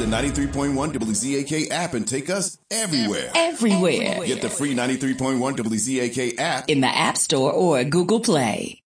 the 93.1 WZAK app and take us everywhere. Everywhere. Get the free 93.1 WZAK app in the App Store or Google Play.